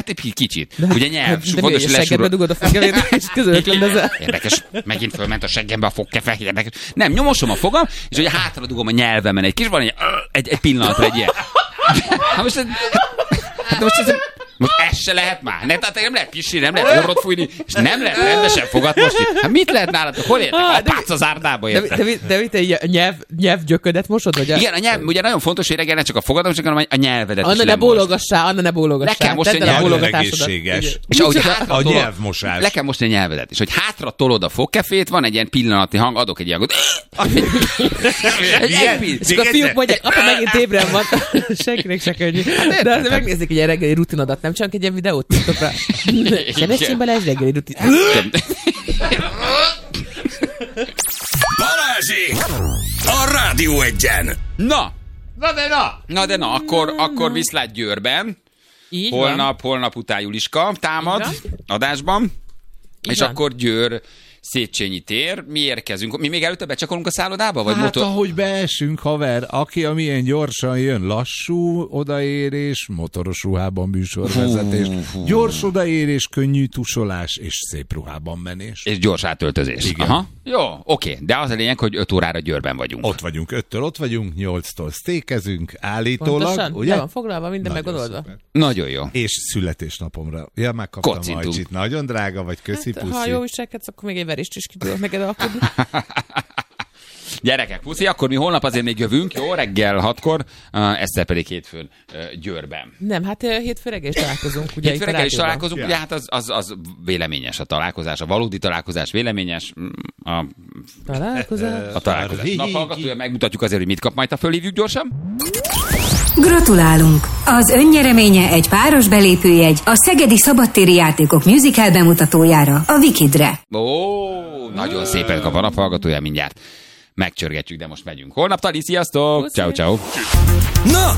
Hát egy kicsit. Ugye nyelv, fontos, hogy seggedbe dugod a fogkefét, és közölöklöndözel. Érdekes, megint fölment a seggembe a fogkefe. Érdekes. Nem, nyomosom a fogam, és ugye hátra dugom a nyelvemen egy kis, van egy pillanatra egy ilyen. Most ez se lehet már. Tehát nem lehet pisni, nem lehet orrot fújni, és nem lehet rendesen fogat mosni. Hát mit lehet nálatok? Hol értek? Apács az árdába értek. De mit egy nyelvgyöködet mosod? Vagy igen, a nyelv, ugye nagyon fontos, hogy reggel ne csak a fogadom, csak hanem a nyelvedet Anna is ne bólogassál. Le kell mosni a egészséges. És ahogy a nyelvmosás. Le kell mosni a nyelvedet. És hogy hátra tolod a fogkefét, van egy ilyen pillanati hang, adok egy ilyen és akkor a fiúk mondják, apa megint ébren van. Senkinek se könnyű. De azért megnézik egy ilyen reggeli rutinodat, nem csak egy ilyen videót TikTokra. Keressél bele egy reggeli rutin. Balázsék! A Rádió Egyen! Na de na, akkor viszlát Győrben. Holnap után Juliska támad adásban. És akkor Győr Széchenyi tér, mi érkezünk. Mi még előtte becsakolunk a szállodába? Vagy hát ahogy beesünk, haver, aki amilyen gyorsan jön, lassú odaérés, motoros ruhában műsorvezetés, gyors odaérés, könnyű tusolás és szép ruhában menés. És gyors átöltözés. Igen. Aha. Jó, oké. De az a lényeg, hogy 5 órára Győrben vagyunk. Ott vagyunk, 5-től ott vagyunk, 8-tól sztékezünk, állítólag. Pontosan? Ugye? Le van foglalva, minden megoldva. Nagyon jó. És születésnapomra. Ja, megkaptam Ajcsit. Nagyon drága vagy, köszi, puszi. Ha jó viselkedsz, akkor még egy verést is ki tudok neked alkudni. Gyerekek, puszi, akkor mi holnap azért még jövünk, jó, reggel 6-kor, Eszter pedig hétfőn Győrben. Nem, hát hétfő reggel is találkozunk. Ugye, hétfő reggel is találkozunk, ugye hát az véleményes a találkozás, a valódi találkozás véleményes. A találkozás. Naphallgatója, megmutatjuk azért, hogy mit kap, majd ha fölhívjuk gyorsan. Gratulálunk! Az önnyereménye egy páros belépőjegy a Szegedi Szabadtéri Játékok musical bemutatójára, a Wikidre. Ó, nagyon szépen kap a naphallgatója, mindjárt megcsörgetjük, de most megyünk. Holnap tali, sziasztok! Ciao, ciao. Na!